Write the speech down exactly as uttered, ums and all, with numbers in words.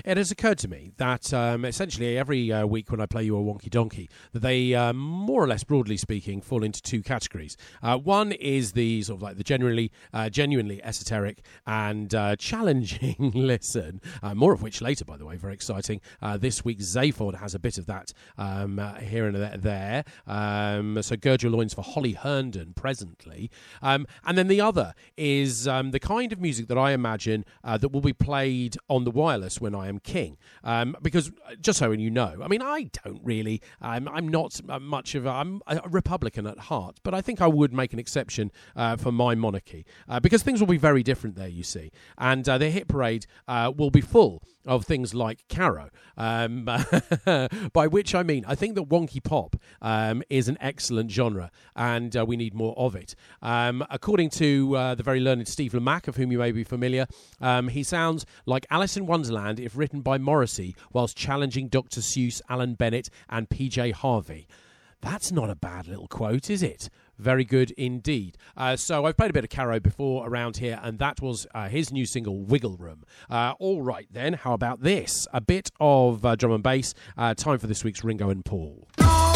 it has occurred to me that um, essentially every uh, week when I play you a wonky donkey, that they uh, more or less, broadly speaking, fall into two categories. Uh, one is the sort of like the genuinely, uh, genuinely esoteric and uh, challenging listen, uh, more of which later, by the way, very exciting. Uh, this week, Zaphod has a bit of that um, uh, here and there. Um, so gird your loins for Holly Herndon presently. Um, and then the other is um, the kind of music that I imagine uh, that will be played on the wireless when I am king. Um, because, just so you know, I mean, I don't really, I'm, I'm not much of a, I'm a Republican at heart, but I think I would make an exception uh, for my monarchy uh, because things will be very different there, you see. And uh, the hit parade uh, will be full of things like Caro, um, by which I mean I think that wonky pop um, is an excellent genre, and uh, we need more of it. Um, according to uh, the very learned Steve Lamacq, of whom you may be familiar, um, he sounds like Alice in Wonderland if written by Morrissey, whilst challenging Doctor Seuss, Alan Bennett, and P J Harvey. That's not a bad little quote, is it? Very good indeed. Uh, so I've played a bit of Caro before around here, and that was uh, his new single, Wiggle Room. Uh, all right then, how about this? A bit of uh, drum and bass. Uh, time for this week's Ringo and Paul.